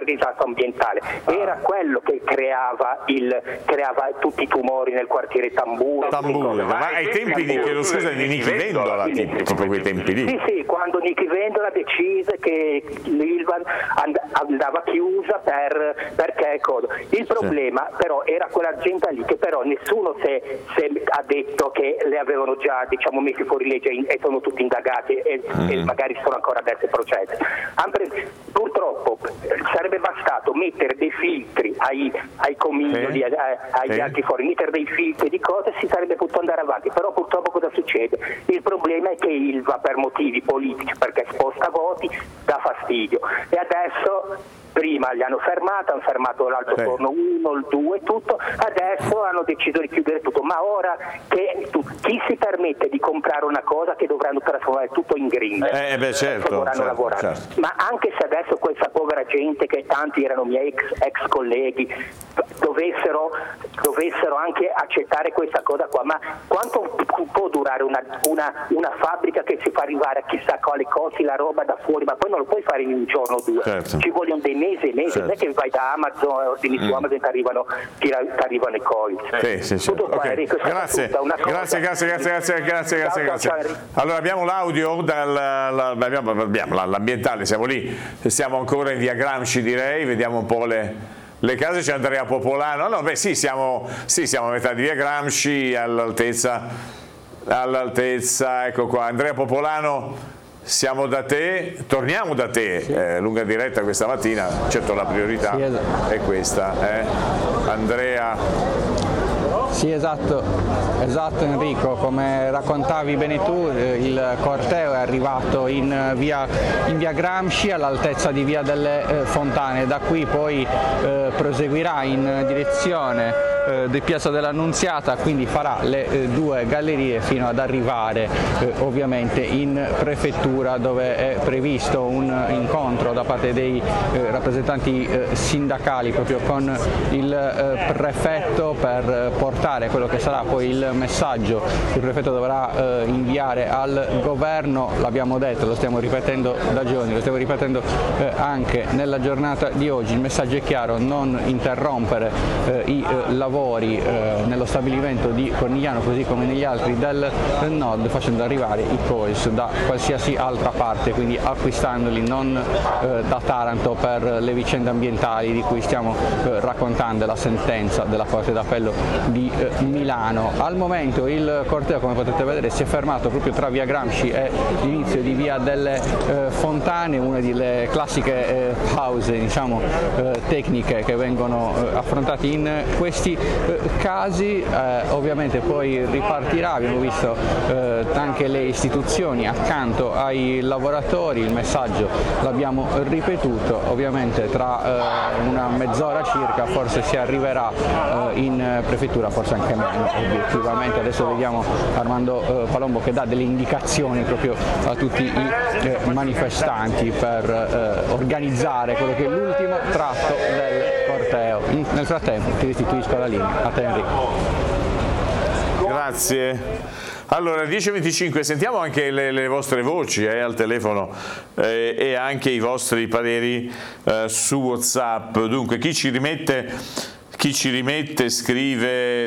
disastro ambientale, era quello che creava tutti i tumori nel quartiere Tamburo. Ma ai tempi di Nichi Vendola, tipo quei tempi lì. Sì, quando Nichi Vendola decise che l'Ilva andava chiusa perché il problema però era quella gente lì che però nessuno ha detto che le avevano già messi fuori legge e sono tutti indagati e magari sono ancora adesso in processo. Purtroppo sarebbe bastato mettere dei filtri ai comignoli, agli altri fuori, mettere dei filtri di cose, si sarebbe potuto andare avanti. Però purtroppo cosa succede? Il problema è che Ilva, per motivi politici, perché sposta voti, dà fastidio, e adesso prima li hanno fermato l'altro forno 1, il 2, tutto, adesso hanno deciso di chiudere tutto, ma ora chi si permette di comprare una cosa che dovranno trasformare tutto in green? Certo. Ma anche se adesso questa povera gente, che tanti erano miei ex colleghi, dovessero anche accettare questa cosa qua, ma quanto può durare una fabbrica che si fa arrivare a chissà quale costi la roba da fuori, ma poi non lo puoi fare in un giorno o due, ci vogliono dei mesi e mesi, non è che vai da Amazon, ordini su Amazon e ti arrivano i coins. Tutto qua, Enrico, grazie. Allora abbiamo l'audio l'ambientale, siamo lì, siamo ancora in via Gramsci, direi, vediamo un po' le case. C'è Andrea Popolano, siamo a metà di via Gramsci, all'altezza, ecco qua, Andrea Popolano. Siamo da te, torniamo da te, lunga diretta questa mattina, certo la priorità è questa, Andrea. Sì, esatto Enrico, come raccontavi bene tu, il corteo è arrivato in via Gramsci all'altezza di via delle Fontane, da qui poi proseguirà in direzione di Piazza dell'Annunziata, quindi farà le due gallerie fino ad arrivare ovviamente in prefettura, dove è previsto un incontro da parte dei rappresentanti sindacali proprio con il prefetto per portare quello che sarà poi il messaggio che il prefetto dovrà inviare al governo. L'abbiamo detto, lo stiamo ripetendo da giorni, lo stiamo ripetendo anche nella giornata di oggi. Il messaggio è chiaro: non interrompere i lavori nello stabilimento di Cornigliano, così come negli altri del nord, facendo arrivare i coils da qualsiasi altra parte, quindi acquistandoli non da Taranto per le vicende ambientali di cui stiamo raccontando, la sentenza della Corte d'Appello di Milano. Al momento il corteo, come potete vedere, si è fermato proprio tra via Gramsci e l'inizio di via delle Fontane, una delle classiche pause tecniche che vengono affrontate in questi casi. Ovviamente poi ripartirà, abbiamo visto anche le istituzioni accanto ai lavoratori, il messaggio l'abbiamo ripetuto, ovviamente tra una mezz'ora circa forse si arriverà in prefettura, forse anche meno obiettivamente. Adesso vediamo Armando Palombo che dà delle indicazioni proprio a tutti i manifestanti per organizzare quello che è l'ultimo tratto del corteo. Nel frattempo ti restituisco la linea a te, Enrico. Grazie. Allora, 10:25, sentiamo anche le vostre voci al telefono e anche i vostri pareri su WhatsApp. Dunque, chi ci rimette scrive.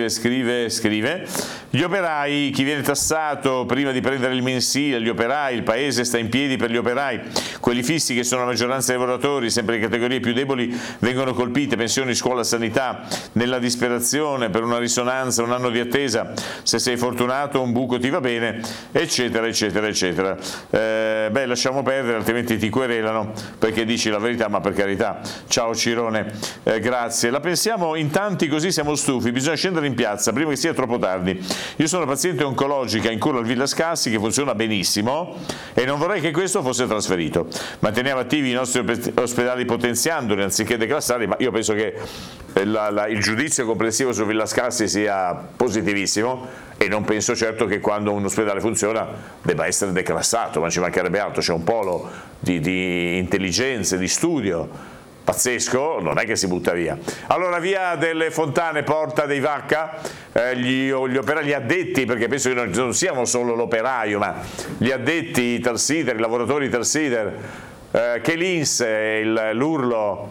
Gli operai, chi viene tassato prima di prendere il mensile, gli operai, il paese sta in piedi per gli operai, quelli fissi che sono la maggioranza dei lavoratori, sempre le categorie più deboli vengono colpite, pensioni, scuola, sanità, nella disperazione per una risonanza, un anno di attesa, se sei fortunato un buco ti va bene, eccetera. Lasciamo perdere, altrimenti ti querelano perché dici la verità, ma per carità. Ciao Cirone, grazie. La pensiamo in tanti, così siamo stufi, bisogna scendere in piazza prima che sia troppo tardi. Io sono paziente oncologica in cura al Villa Scassi, che funziona benissimo, e non vorrei che questo fosse trasferito. Manteniamo attivi i nostri ospedali potenziandoli anziché declassarli, ma io penso che il giudizio complessivo su Villa Scassi sia positivissimo, e non penso certo che quando un ospedale funziona debba essere declassato, ma ci mancherebbe altro. C'è un polo di intelligenze, di studio pazzesco, non è che si butta via. Allora, via delle Fontane, Porta dei Vacca, gli operai, gli addetti, perché penso che non siamo solo l'operaio, ma gli addetti Italsider, i lavoratori Italsider, che l'Inps, l'urlo